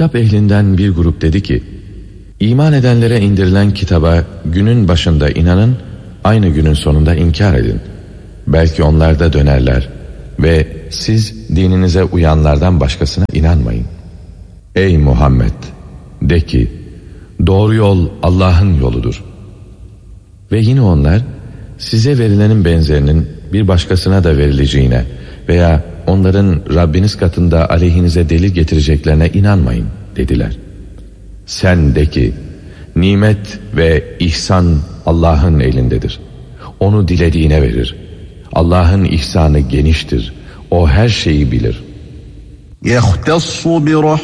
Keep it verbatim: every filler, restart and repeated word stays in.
Kitap ehlinden bir grup dedi ki, İman edenlere indirilen kitaba günün başında inanın, aynı günün sonunda inkar edin. Belki onlar da dönerler ve siz dininize uyanlardan başkasına inanmayın. Ey Muhammed! De ki, doğru yol Allah'ın yoludur. Ve yine onlar, size verilenin benzerinin bir başkasına da verileceğine veya onların Rabbiniz katında aleyhinize delil getireceklerine inanmayın dediler. Sen de ki, nimet ve ihsan Allah'ın elindedir. Onu dilediğine verir. Allah'ın ihsanı geniştir. O her şeyi bilir.